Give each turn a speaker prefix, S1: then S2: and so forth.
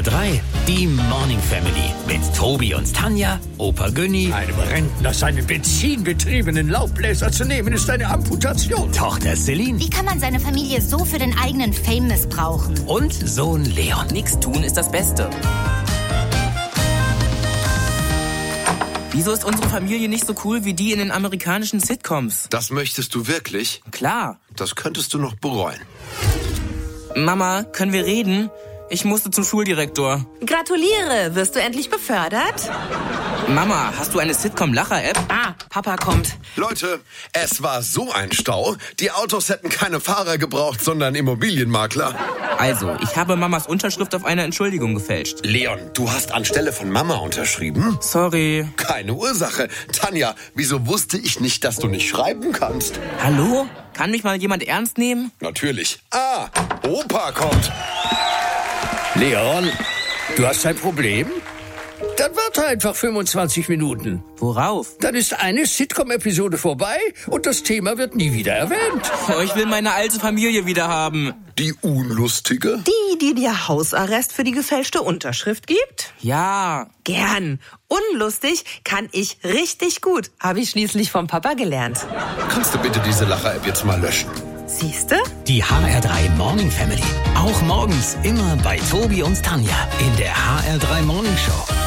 S1: HR3, die Morning Family mit Tobi und Tanja, Opa Günni.
S2: Einem Rentner seinen benzinbetriebenen Laubbläser zu nehmen, ist eine Amputation.
S1: Tochter Celine.
S3: Wie kann man seine Familie so für den eigenen Fame missbrauchen?
S1: Und Sohn Leon.
S4: Nichts tun ist das Beste. Wieso ist unsere Familie nicht so cool wie die in den amerikanischen Sitcoms?
S5: Das möchtest du wirklich?
S4: Klar.
S5: Das könntest du noch bereuen.
S4: Mama, können wir reden? Ich musste zum Schuldirektor.
S6: Gratuliere, wirst du endlich befördert?
S4: Mama, hast du eine Sitcom-Lacher-App?
S6: Ah, Papa kommt.
S5: Leute, es war so ein Stau. Die Autos hätten keine Fahrer gebraucht, sondern Immobilienmakler.
S4: Also, ich habe Mamas Unterschrift auf eine Entschuldigung gefälscht.
S5: Leon, du hast anstelle von Mama unterschrieben?
S4: Sorry.
S5: Keine Ursache. Tanja, wieso wusste ich nicht, dass du nicht schreiben kannst?
S4: Hallo? Kann mich mal jemand ernst nehmen?
S5: Natürlich. Ah, Opa kommt.
S2: Leon, du hast ein Problem? Dann warte einfach 25 Minuten.
S4: Worauf?
S2: Dann ist eine Sitcom-Episode vorbei und das Thema wird nie wieder erwähnt.
S4: Oh, ich will meine alte Familie wieder haben.
S5: Die Unlustige?
S6: Die dir Hausarrest für die gefälschte Unterschrift gibt?
S4: Ja.
S6: Gern. Unlustig kann ich richtig gut. Habe ich schließlich vom Papa gelernt.
S5: Kannst du bitte diese Lacher-App jetzt mal löschen?
S6: Siehste?
S1: Die HR3 Morning Family. Auch morgens immer bei Tobi und Tanja in der HR3 Morning Show.